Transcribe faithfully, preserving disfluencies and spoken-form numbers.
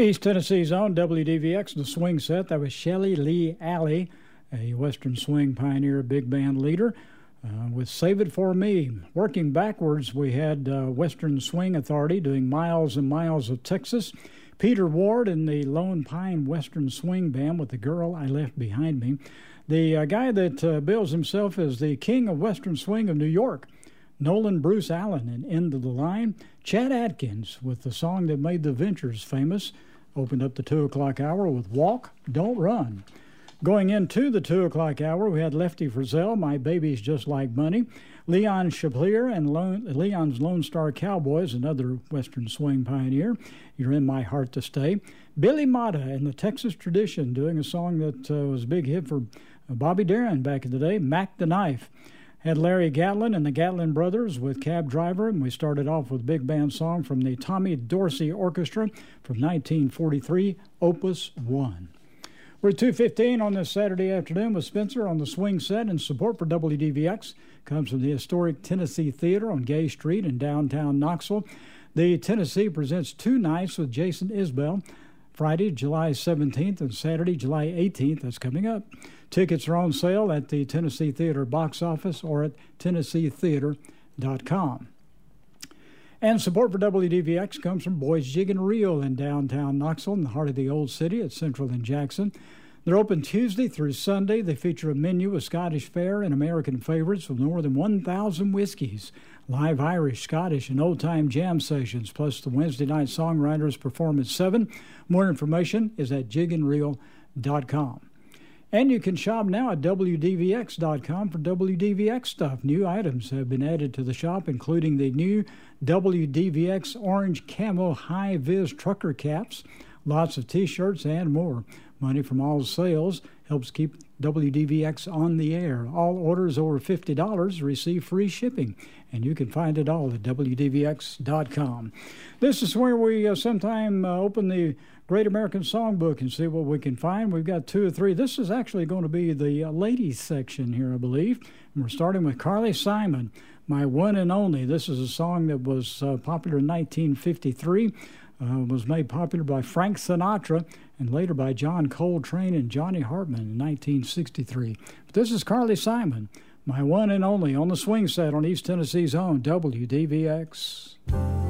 East Tennessee's own W D V X, the swing set. That was Shelly Lee Alley, a Western swing pioneer, big band leader, uh, with Save It For Me. Working backwards, we had uh, Western Swing Authority doing Miles and Miles of Texas. Peter Ward and the Lone Pine Western Swing Band with The Girl I Left Behind Me. The uh, guy that uh, bills himself as the king of Western Swing of New York, Nolan Bruce Allen, and End of the Line. Chad Atkins with the song that made the Ventures famous. Opened up the two o'clock hour with Walk, Don't Run. Going into the two o'clock hour, we had Lefty Frizzell, My Baby's Just Like Money. Leon Chaplier and Lone, Leon's Lone Star Cowboys, another Western swing pioneer. You're in My Heart to Stay. Billy Mata and the Texas Tradition doing a song that uh, was a big hit for Bobby Darin back in the day, Mac the Knife. Had Larry Gatlin and the Gatlin Brothers with Cab Driver, and we started off with a big band song from the Tommy Dorsey Orchestra from nineteen forty-three, Opus one. We're at two fifteen on this Saturday afternoon with Spencer on the swing set, and support for W D V X comes from the historic Tennessee Theater on Gay Street in downtown Knoxville. The Tennessee presents two nights with Jason Isbell, Friday, July seventeenth, and Saturday, July eighteenth. That's coming up. Tickets are on sale at the Tennessee Theater box office or at tennessee theater dot com. And support for W D V X comes from Boys Jig and Reel in downtown Knoxville, in the heart of the old city at Central and Jackson. They're open Tuesday through Sunday. They feature a menu of Scottish fare and American favorites with more than one thousand whiskeys, live Irish, Scottish, and old-time jam sessions, plus the Wednesday night songwriters perform at seven. More information is at jig and reel dot com. And you can shop now at W D V X dot com for W D V X stuff. New items have been added to the shop, including the new W D V X Orange Camo High Vis Trucker Caps, lots of T-shirts, and more. Money from all sales helps keep W D V X on the air. All orders over fifty dollars receive free shipping, and you can find it all at W D V X dot com. This is where we uh, sometime uh, open the Great American Songbook and see what we can find. We've got two or three. This is actually going to be the uh, ladies section here, I believe. And we're starting with Carly Simon, My One and Only. This is a song that was uh, popular in nineteen fifty-three, uh, was made popular by Frank Sinatra, and later by John Coltrane and Johnny Hartman in nineteen sixty-three. But this is Carly Simon, My One and Only, on the swing set on East Tennessee's own W D V X.